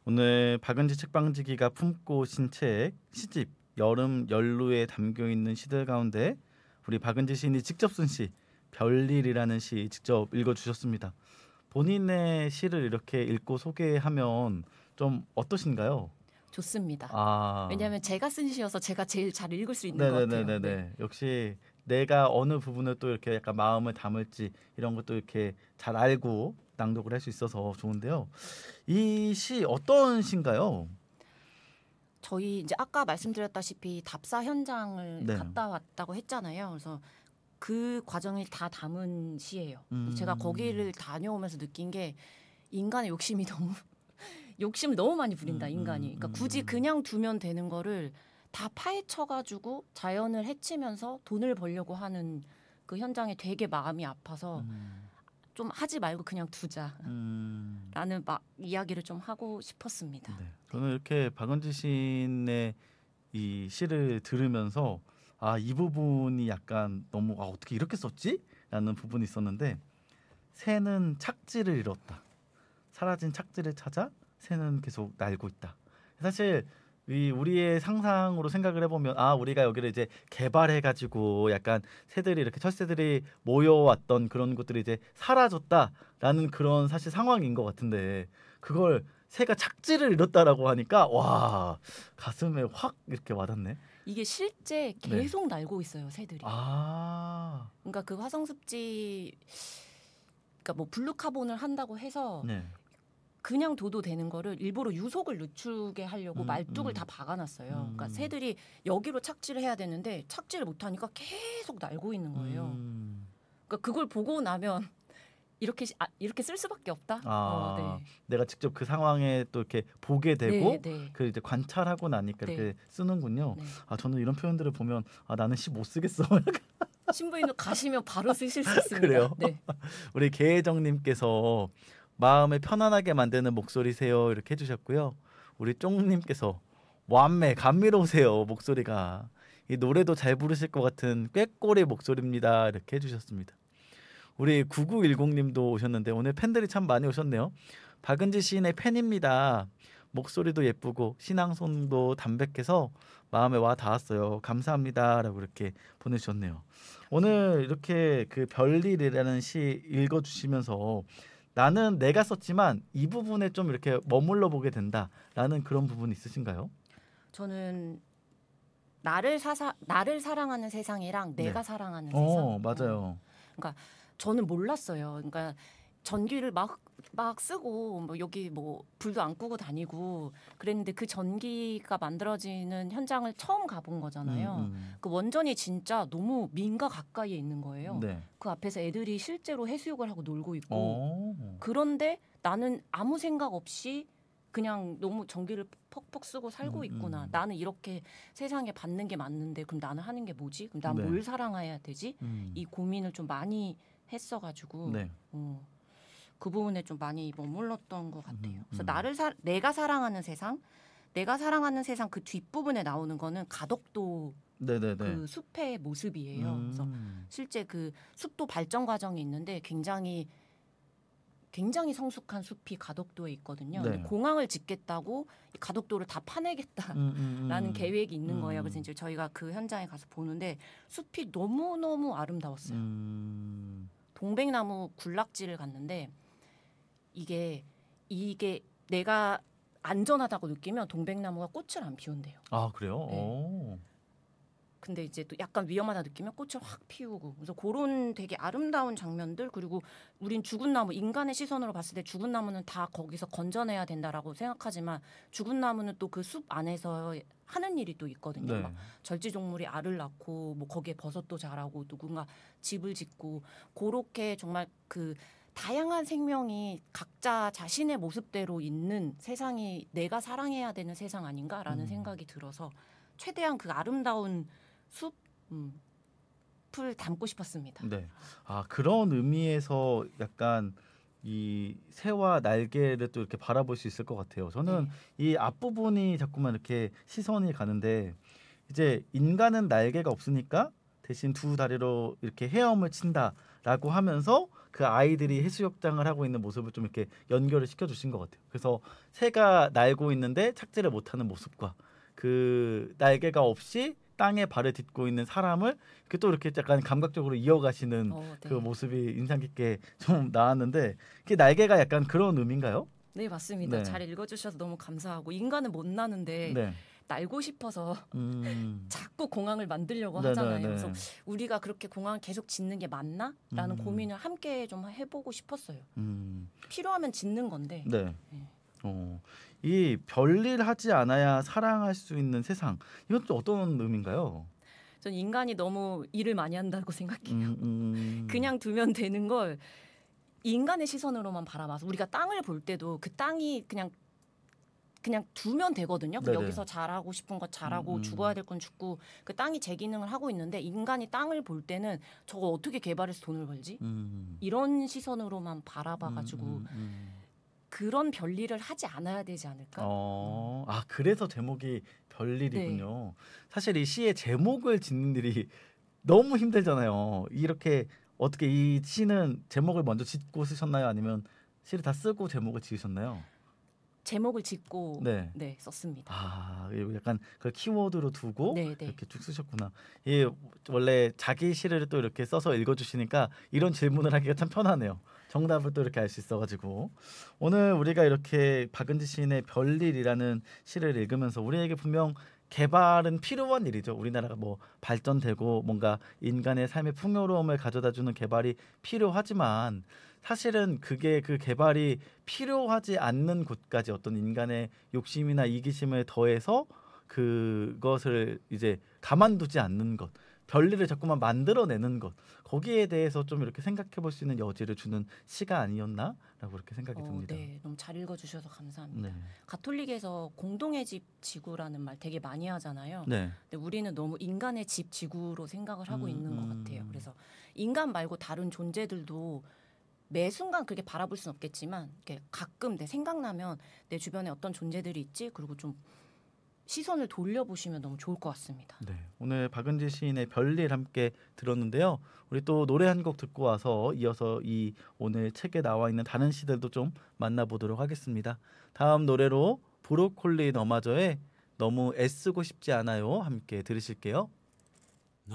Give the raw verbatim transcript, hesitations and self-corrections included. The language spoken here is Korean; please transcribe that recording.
오늘 박은지 책방지기가 품고 신 책 시집 여름 연루에 담겨 있는 시들 가운데 우리 박은지 시인이 직접 쓴 시 별일이라는 시 직접 읽어주셨습니다. 본인의 시를 이렇게 읽고 소개하면 좀 어떠신가요? 좋습니다. 아, 왜냐하면 제가 쓴 시여서 제가 제일 잘 읽을 수 있는 것 같아요. 네. 네네네네네. 역시 내가 어느 부분을 또 이렇게 약간 마음을 담을지 이런 것도 이렇게 잘 알고 낭독을 할 수 있어서 좋은데요. 이 시 어떤 시인가요? 저희 이제 아까 말씀드렸다시피 답사 현장을 네. 갔다 왔다고 했잖아요. 그래서 그 과정을 다 담은 시예요. 제가 음, 거기를 다녀오면서 느낀 게 인간의 욕심이 너무 욕심을 너무 많이 부린다, 음, 인간이. 음, 그러니까 굳이 음, 그냥 두면 되는 거를 다 파헤쳐가지고 자연을 해치면서 돈을 벌려고 하는 그 현장에 되게 마음이 아파서 음, 좀 하지 말고 그냥 두자라는 음. 막 이야기를 좀 하고 싶었습니다. 네. 저는 이렇게 박은지 시인의 이 시를 들으면서 아, 이 부분이 약간 너무 아, 어떻게 이렇게 썼지? 라는 부분이 있었는데 새는 착지를 잃었다. 사라진 착지를 찾아 새는 계속 날고 있다. 사실 이 우리의 상상으로 생각을 해보면 아 우리가 여기를 이제 개발해가지고 약간 새들이 이렇게 철새들이 모여왔던 그런 곳들이 이제 사라졌다라는 그런 사실 상황인 것 같은데 그걸 새가 착지를 잃었다라고 하니까 와 가슴에 확 이렇게 와닿네. 이게 실제 네. 계속 날고 있어요, 새들이. 아, 그러니까 그 화성습지, 그러니까 뭐 블루카본을 한다고 해서 네. 그냥 둬도 되는 거를 일부러 유속을 늦추게 하려고 음, 말뚝을 다 음, 박아놨어요. 그러니까 음, 새들이 여기로 착지를 해야 되는데 착지를 못하니까 계속 날고 있는 거예요. 음. 그러니까 그걸 보고 나면 이렇게 시- 아, 이렇게 쓸 수밖에 없다. 어, 아, 네, 내가 직접 그 상황에 또 이렇게 보게 네, 되고 네, 그 이제 관찰하고 나니까 네, 이렇게 쓰는군요. 네. 아, 저는 이런 표현들을 보면 아, 나는 시 못 쓰겠어. 신부인으로 가시면 바로 쓰실 수 있습니다. 그래요. 네. 우리 계혜정님께서 마음을 편안하게 만드는 목소리세요 이렇게 해주셨고요. 우리 쫑님께서 완매 감미로우세요 목소리가 이 노래도 잘 부르실 것 같은 꾀꼬리 목소리입니다 이렇게 해주셨습니다. 우리 구구일공님도 오셨는데 오늘 팬들이 참 많이 오셨네요. 박은지 시인의 팬입니다. 목소리도 예쁘고 신앙송도 담백해서 마음에 와 닿았어요. 감사합니다라고 이렇게 보내주셨네요. 감사합니다. 오늘 이렇게 그 별일이라는 시 읽어주시면서 나는 내가 썼지만 이 부분에 좀 이렇게 머물러 보게 된다라는 그런 부분 있으신가요? 저는 나를 사사 나를 사랑하는 세상이랑 네. 내가 사랑하는 세상. 어, 어. 맞아요. 그러니까 저는 몰랐어요. 그러니까 전기를 막 막 쓰고 뭐 여기 뭐 불도 안 끄고 다니고 그랬는데 그 전기가 만들어지는 현장을 처음 가본 음, 거잖아요. 음. 그 원전이 진짜 너무 민가 가까이에 있는 거예요. 네. 그 앞에서 애들이 실제로 해수욕을 하고 놀고 있고 어. 그런데 나는 아무 생각 없이 그냥 너무 전기를 퍽퍽 쓰고 살고 음, 있구나. 음. 나는 이렇게 세상에 받는 게 맞는데 그럼 나는 하는 게 뭐지? 그럼 난 네. 뭘 사랑해야 되지? 음. 이 고민을 좀 많이 했어가지고 네. 어, 그 부분에 좀 많이 머물렀던 것 같아요. 음, 그래서 음. 나를 사, 내가 사랑하는 세상, 내가 사랑하는 세상 그 뒷부분에 나오는 거는 가덕도 네네네. 그 숲의 모습이에요. 그래서 음. 실제 그 숲도 발전 과정이 있는데 굉장히 굉장히 성숙한 숲이 가덕도에 있거든요. 근데 네. 공항을 짓겠다고 이 가덕도를 다 파내겠다라는 음, 음, 음. 계획이 있는 거예요. 그래서 음. 이제 저희가 그 현장에 가서 보는데 숲이 너무 너무 아름다웠어요. 음. 동백나무 군락지를 갔는데 이게 이게 내가 안전하다고 느끼면 동백나무가 꽃을 안 피운대요. 아, 그래요? 네. 오. 근데 이제 또 약간 위험하다 느끼면 꽃을 확 피우고 그래서 그런 되게 아름다운 장면들 그리고 우린 죽은 나무 인간의 시선으로 봤을 때 죽은 나무는 다 거기서 건져내야 된다라고 생각하지만 죽은 나무는 또 그 숲 안에서 하는 일이 또 있거든요. 막 네. 절지종물이 알을 낳고 뭐 거기에 버섯도 자라고 누군가 집을 짓고 그렇게 정말 그 다양한 생명이 각자 자신의 모습대로 있는 세상이 내가 사랑해야 되는 세상 아닌가라는 음. 생각이 들어서 최대한 그 아름다운 숲, 음, 풀 담고 싶었습니다. 네. 아, 그런 의미에서 약간 이 새와 날개를 또 이렇게 바라볼 수 있을 것 같아요. 저는 네, 이 앞부분이 자꾸만 이렇게 시선이 가는데 이제 인간은 날개가 없으니까 대신 두 다리로 이렇게 헤엄을 친다. 라고 하면서 그 아이들이 해수욕장을 하고 있는 모습을 좀 이렇게 연결을 시켜주신 것 같아요. 그래서 새가 날고 있는데 착지를 못하는 모습과 그 날개가 없이 땅에 발을 딛고 있는 사람을 이렇게 또 이렇게 약간 감각적으로 이어가시는 어, 그 네. 모습이 인상 깊게 좀 나왔는데 그 날개가 약간 그런 의미인가요? 네, 맞습니다. 네. 잘 읽어주셔서 너무 감사하고 인간은 못 나는데 네. 날고 싶어서 음. 자꾸 공항을 만들려고 네네네. 하잖아요. 그래서 우리가 그렇게 공항을 계속 짓는 게 맞나? 라는 음. 고민을 함께 좀 해보고 싶었어요. 음. 필요하면 짓는 건데. 네. 네. 어. 이 별일 하지 않아야 사랑할 수 있는 세상. 이건 또 어떤 의미인가요? 전 인간이 너무 일을 많이 한다고 생각해요. 음, 음. 그냥 두면 되는 걸 인간의 시선으로만 바라봐서 우리가 땅을 볼 때도 그 땅이 그냥 그냥 두면 되거든요. 그 네네. 여기서 잘하고 싶은 거 잘하고 음, 음. 죽어야 될 건 죽고 그 땅이 제 기능을 하고 있는데 인간이 땅을 볼 때는 저거 어떻게 개발해서 돈을 벌지? 음. 이런 시선으로만 바라봐가지고 음, 음, 음. 그런 별일을 하지 않아야 되지 않을까? 어, 아 그래서 제목이 별일이군요. 사실 이 시의 제목을 짓는 일이 너무 힘들잖아요. 이렇게 어떻게 이 시는 제목을 먼저 짓고 쓰셨나요? 아니면 시를 다 쓰고 제목을 지으셨나요? 제목을 짓고 네. 네, 썼습니다. 아, 이거 약간 그걸 키워드로 두고 네, 네. 이렇게 쭉 쓰셨구나. 이 원래 자기 시를 또 이렇게 써서 읽어주시니까 이런 질문을 하기가 참 편하네요. 정답을 또 이렇게 알 수 있어가지고 오늘 우리가 이렇게 박은지 시인의 별일이라는 시를 읽으면서 우리에게 분명 개발은 필요한 일이죠. 우리나라가 뭐 발전되고 뭔가 인간의 삶의 풍요로움을 가져다주는 개발이 필요하지만 사실은 그게 그 개발이 필요하지 않는 곳까지 어떤 인간의 욕심이나 이기심을 더해서 그것을 이제 가만두지 않는 것, 별일을 자꾸만 만들어내는 것, 거기에 대해서 좀 이렇게 생각해 볼 수 있는 여지를 주는 시가 아니었나라고 그렇게 생각이 어, 듭니다. 네, 너무 잘 읽어주셔서 감사합니다. 네. 가톨릭에서 공동의 집 지구라는 말 되게 많이 하잖아요. 네. 근데 우리는 너무 인간의 집 지구로 생각을 하고 음, 있는 것 음. 같아요. 그래서 인간 말고 다른 존재들도 매 순간 그렇게 바라볼 수는 없겠지만 이렇게 가끔 내 생각나면 내 주변에 어떤 존재들이 있지? 그리고 좀 시선을 돌려보시면 너무 좋을 것 같습니다. 네, 오늘 박은지 시인의 별일 함께 들었는데요. 우리 또 노래 한 곡 듣고 와서 이어서 이 오늘 책에 나와 있는 다른 시들도 좀 만나보도록 하겠습니다. 다음 노래로 브로콜리 너마저의 너무 애쓰고 싶지 않아요 함께 들으실게요.